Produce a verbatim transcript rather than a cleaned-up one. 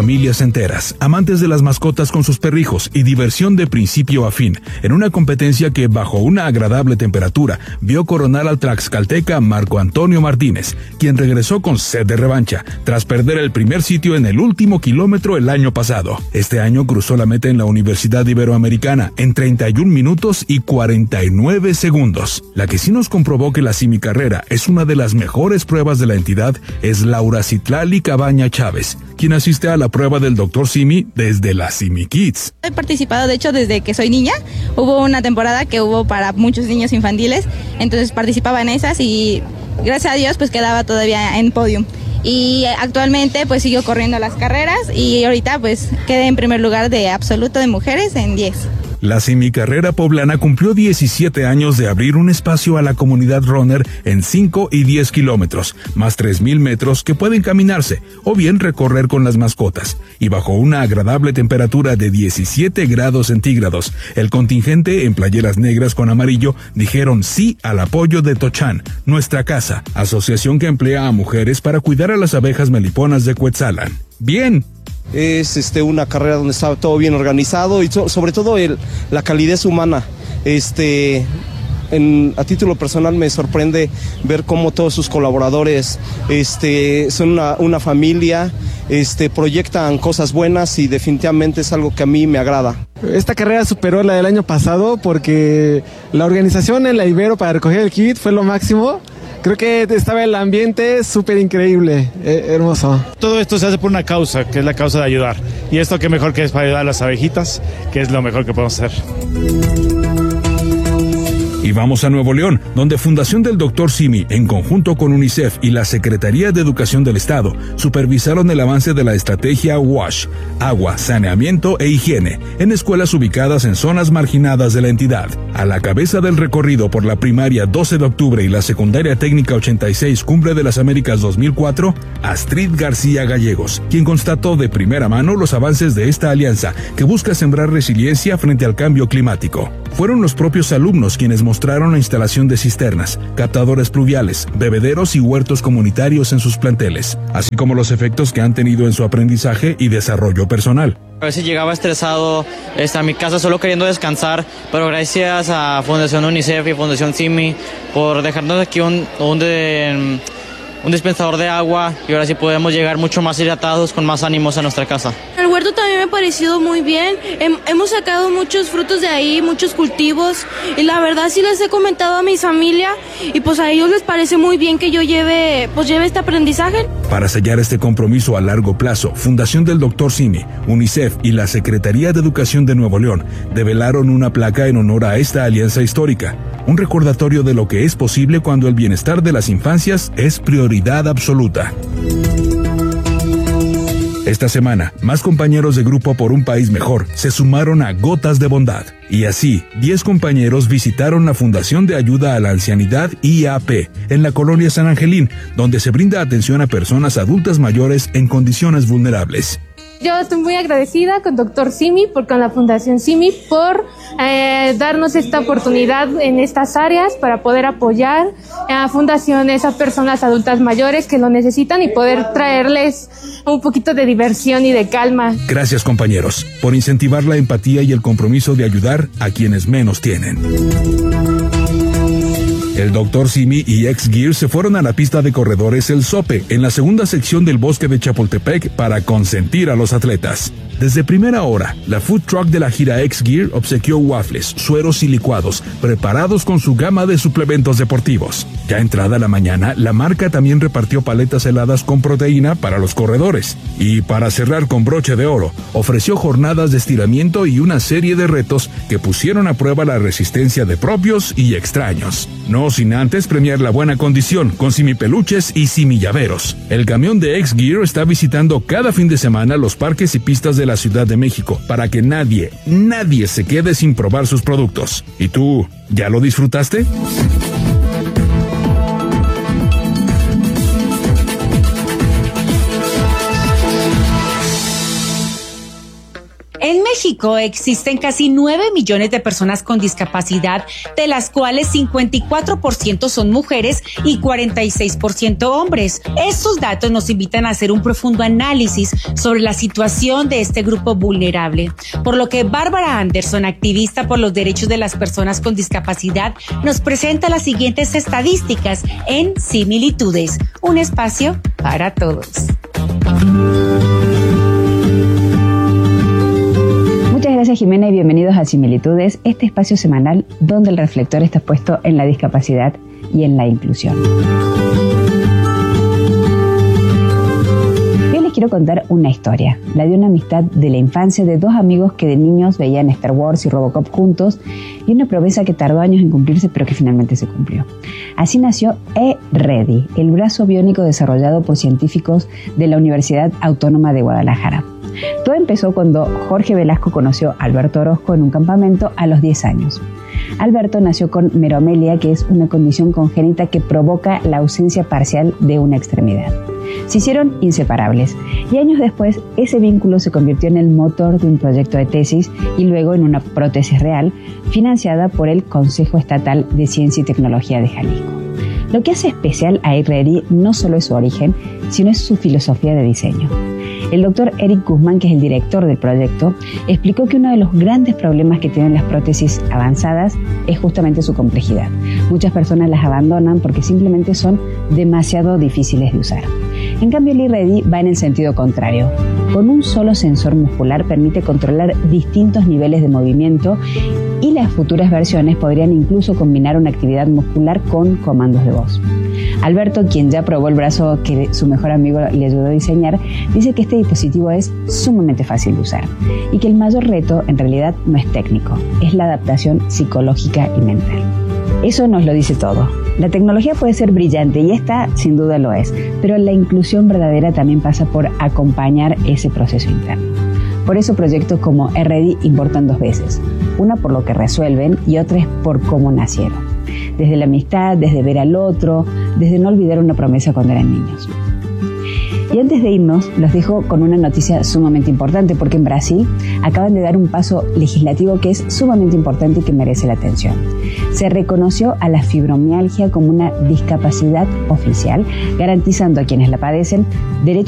familias enteras, amantes de las mascotas con sus perrijos y diversión de principio a fin, en una competencia que bajo una agradable temperatura vio coronar al tlaxcalteca Marco Antonio Martínez, quien regresó con sed de revancha, tras perder el primer sitio en el último kilómetro el año pasado. Este año cruzó la meta en la Universidad Iberoamericana en treinta y un minutos y cuarenta y nueve segundos. La que sí nos comprobó que la simicarrera es una de las mejores pruebas de la entidad es Laura Citlali Cabaña Chávez, quien asiste a la prueba del doctor Simi desde la Simi Kids. He participado, de hecho, desde que soy niña. Hubo una temporada que hubo para muchos niños infantiles, entonces participaba en esas y gracias a Dios pues quedaba todavía en podium. Y actualmente pues sigo corriendo las carreras y ahorita pues quedé en primer lugar de absoluto de mujeres en diez. La simicarrera poblana cumplió diecisiete años de abrir un espacio a la comunidad runner en cinco y diez kilómetros, más tres mil metros que pueden caminarse o bien recorrer con las mascotas. Y bajo una agradable temperatura de diecisiete grados centígrados, el contingente en playeras negras con amarillo dijeron sí al apoyo de Tochan, Nuestra Casa, asociación que emplea a mujeres para cuidar a las abejas meliponas de Cuetzalan. ¡Bien! Es este, una carrera donde está todo bien organizado y so, sobre todo el, la calidez humana. Este, en, a título personal me sorprende ver cómo todos sus colaboradores este, son una, una familia, este, proyectan cosas buenas y definitivamente es algo que a mí me agrada. Esta carrera superó la del año pasado porque la organización en la Ibero para recoger el kit fue lo máximo. Creo que estaba el ambiente súper increíble, eh, hermoso. Todo esto se hace por una causa, que es la causa de ayudar. Y esto qué mejor que es para ayudar a las abejitas, que es lo mejor que podemos hacer. Y vamos a Nuevo León, donde Fundación del doctor Simi, en conjunto con UNICEF y la Secretaría de Educación del Estado, supervisaron el avance de la estrategia WASH, Agua, Saneamiento e Higiene, en escuelas ubicadas en zonas marginadas de la entidad. A la cabeza del recorrido por la primaria doce de octubre y la secundaria técnica ochenta y seis Cumbre de las Américas dos mil cuatro, Astrid García Gallegos, quien constató de primera mano los avances de esta alianza que busca sembrar resiliencia frente al cambio climático. Fueron los propios alumnos quienes mostraron la instalación de cisternas, captadores pluviales, bebederos y huertos comunitarios en sus planteles, así como los efectos que han tenido en su aprendizaje y desarrollo personal. A veces llegaba estresado este, a mi casa solo queriendo descansar, pero gracias a Fundación UNICEF y Fundación Simi por dejarnos aquí un, un, de, un dispensador de agua y ahora sí podemos llegar mucho más hidratados, con más ánimos a nuestra casa. El huerto también me ha parecido muy bien, Hem, hemos sacado muchos frutos de ahí, muchos cultivos y la verdad sí les he comentado a mi familia y pues a ellos les parece muy bien que yo lleve, pues lleve este aprendizaje. Para sellar este compromiso a largo plazo, Fundación del doctor Simi, UNICEF y la Secretaría de Educación de Nuevo León develaron una placa en honor a esta alianza histórica, un recordatorio de lo que es posible cuando el bienestar de las infancias es prioridad absoluta. Esta semana, más compañeros de Grupo por un País Mejor se sumaron a Gotas de Bondad. Y así, diez compañeros visitaron la Fundación de Ayuda a la Ancianidad I A P en la colonia San Angelín, donde se brinda atención a personas adultas mayores en condiciones vulnerables. Yo estoy muy agradecida con doctor Simi, por, con la Fundación Simi, por eh, darnos esta oportunidad en estas áreas para poder apoyar a fundaciones, a personas adultas mayores que lo necesitan y poder traerles un poquito de diversión y de calma. Gracias, compañeros, por incentivar la empatía y el compromiso de ayudar a quienes menos tienen. El doctor Simi y X-Gear se fueron a la pista de corredores El Sope, en la segunda sección del bosque de Chapultepec, para consentir a los atletas. Desde primera hora, la food truck de la gira X-Gear obsequió waffles, sueros y licuados, preparados con su gama de suplementos deportivos. Ya entrada la mañana, la marca también repartió paletas heladas con proteína para los corredores. Y para cerrar con broche de oro, ofreció jornadas de estiramiento y una serie de retos que pusieron a prueba la resistencia de propios y extraños. No sin antes premiar la buena condición con simipeluches y simillaveros. El camión de X-Gear está visitando cada fin de semana los parques y pistas de la Ciudad de México para que nadie, nadie se quede sin probar sus productos. ¿Y tú, ya lo disfrutaste? En México existen casi nueve millones de personas con discapacidad, de las cuales cincuenta y cuatro por ciento son mujeres y cuarenta y seis por ciento hombres. Estos datos nos invitan a hacer un profundo análisis sobre la situación de este grupo vulnerable, por lo que Bárbara Anderson, activista por los derechos de las personas con discapacidad, nos presenta las siguientes estadísticas en Similitudes, un espacio para todos. Muchas gracias, Jimena, y bienvenidos a Similitudes, este espacio semanal donde el reflector está puesto en la discapacidad y en la inclusión. Hoy les quiero contar una historia, la de una amistad de la infancia de dos amigos que de niños veían Star Wars y Robocop juntos, y una promesa que tardó años en cumplirse pero que finalmente se cumplió. Así nació eReady, el brazo biónico desarrollado por científicos de la Universidad Autónoma de Guadalajara. Todo empezó cuando Jorge Velasco conoció a Alberto Orozco en un campamento a los diez años. Alberto nació con meromelia, que es una condición congénita que provoca la ausencia parcial de una extremidad. Se hicieron inseparables y años después ese vínculo se convirtió en el motor de un proyecto de tesis y luego en una prótesis real financiada por el Consejo Estatal de Ciencia y Tecnología de Jalisco. Lo que hace especial a eReady no solo es su origen, sino es su filosofía de diseño. El doctor Eric Guzmán, que es el director del proyecto, explicó que uno de los grandes problemas que tienen las prótesis avanzadas es justamente su complejidad. Muchas personas las abandonan porque simplemente son demasiado difíciles de usar. En cambio, el eReady va en el sentido contrario. Con un solo sensor muscular permite controlar distintos niveles de movimiento y las futuras versiones podrían incluso combinar una actividad muscular con comandos de voz. Alberto, quien ya probó el brazo que su mejor amigo le ayudó a diseñar, dice que este dispositivo es sumamente fácil de usar y que el mayor reto en realidad no es técnico, es la adaptación psicológica y mental. Eso nos lo dice todo. La tecnología puede ser brillante y esta sin duda lo es, pero la inclusión verdadera también pasa por acompañar ese proceso interno. Por eso proyectos como eReady importan dos veces, una por lo que resuelven y otra es por cómo nacieron. Desde la amistad, desde ver al otro, desde no olvidar una promesa cuando eran niños. Y antes de irnos, los dejo con una noticia sumamente importante, porque en Brasil acaban de dar un paso legislativo que es sumamente importante y que merece la atención. Se reconoció a la fibromialgia como una discapacidad oficial, garantizando a quienes la padecen derechos